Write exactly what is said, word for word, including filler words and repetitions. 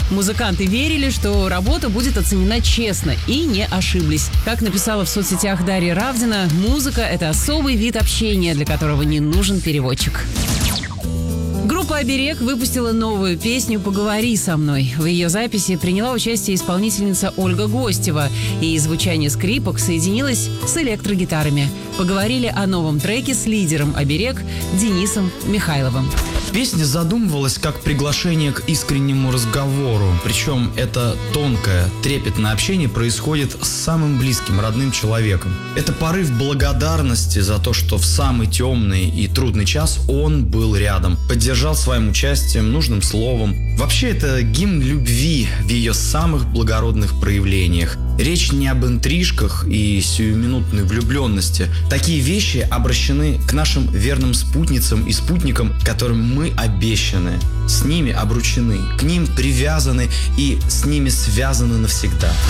Музыканты верили, что работа будет оценена честно, и не ошиблись. Как написала в соцсетях Дарья Равдина, музыка – это особый вид общения, для которого не нужен переводчик. Группа «Оберег» выпустила новую песню «Поговори со мной». В ее записи приняла участие исполнительница Ольга Гостева, и звучание скрипок соединилось с электрогитарами. Поговорили о новом треке с лидером «Оберег» Денисом Михайловым. Песня задумывалась как приглашение к искреннему разговору. Причем это тонкое, трепетное общение происходит с самым близким, родным человеком. Это порыв благодарности за то, что в самый темный и трудный час он был рядом, поддержал своим участием, нужным словом. Вообще это гимн любви в ее самых благородных проявлениях. Речь не об интрижках и сиюминутной влюбленности. Такие вещи обращены к нашим верным спутницам и спутникам, которым мы обещаны. С ними обручены, к ним привязаны и с ними связаны навсегда.